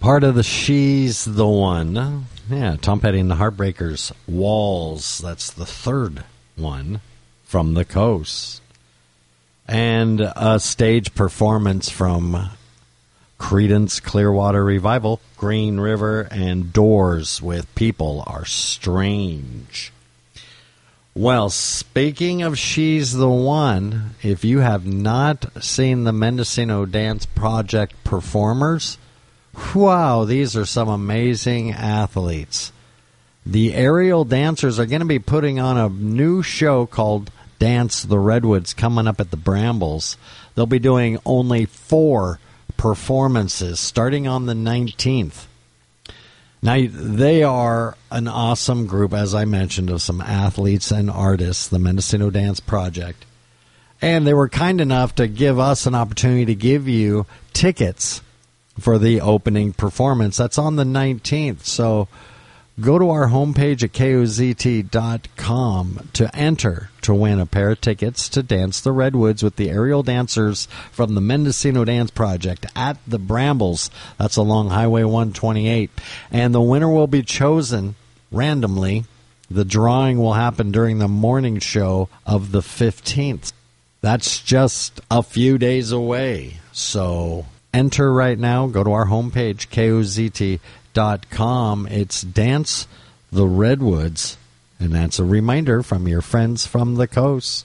Part of the She's the One. Yeah, Tom Petty and the Heartbreakers. Walls. That's the third one from the coast. And a stage performance from Creedence Clearwater Revival, Green River, and Doors with People Are Strange. Well, speaking of She's the One, if you have not seen the Mendocino Dance Project performers, wow, these are some amazing athletes. The aerial dancers are going to be putting on a new show called Dance the Redwoods coming up at the Brambles. They'll be doing only 4 performances starting on the 19th. Now, they are an awesome group, as I mentioned, of some athletes and artists, the Mendocino Dance Project. And they were kind enough to give us an opportunity to give you tickets for the opening performance. That's on the 19th. So go to our homepage at kozt.com to enter to win a pair of tickets to Dance the Redwoods with the aerial dancers from the Mendocino Dance Project at the Brambles. That's along Highway 128. And the winner will be chosen randomly. The drawing will happen during the morning show of the 15th. That's just a few days away. So enter right now. Go to our homepage, kozt.com. It's Dance the Redwoods. And that's a reminder from your friends from the coast.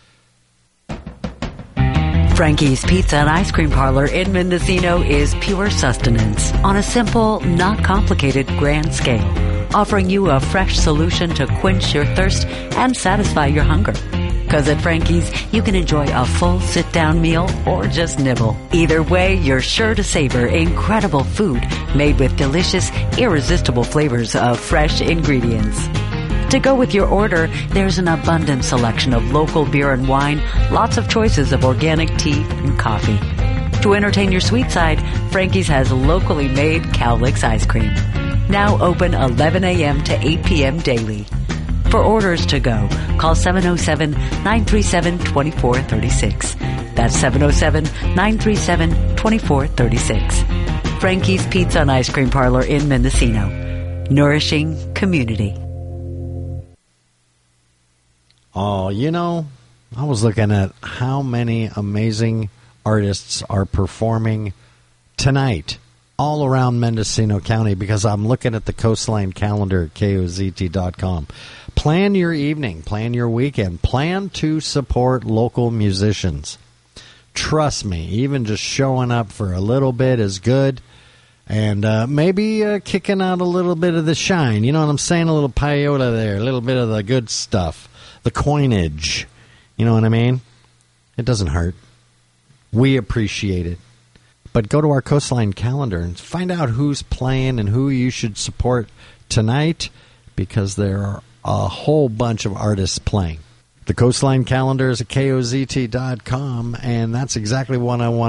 Frankie's Pizza and Ice Cream Parlor in Mendocino is pure sustenance on a simple, not complicated grand scale, offering you a fresh solution to quench your thirst and satisfy your hunger. Because at Frankie's, you can enjoy a full sit-down meal or just nibble. Either way, you're sure to savor incredible food made with delicious, irresistible flavors of fresh ingredients. To go with your order, there's an abundant selection of local beer and wine, lots of choices of organic tea and coffee. To entertain your sweet side, Frankie's has locally made Cowlicks ice cream. Now open 11 a.m. to 8 p.m. daily. For orders to go, call 707-937-2436. That's 707-937-2436. Frankie's Pizza and Ice Cream Parlor in Mendocino. Nourishing community. Oh, you know, I was looking at how many amazing artists are performing tonight all around Mendocino County because I'm looking at the Coastline calendar at kozt.com. Plan your evening, plan your weekend, plan to support local musicians. Trust me, even just showing up for a little bit is good. And maybe kicking out a little bit of the shine. You know what I'm saying? A little peyote there, a little bit of the good stuff. The coinage. You know what I mean? It doesn't hurt. We appreciate it. But go to our Coastline calendar and find out who's playing and who you should support tonight because there are a whole bunch of artists playing. The Coastline calendar is at kozt.com, and that's exactly what I want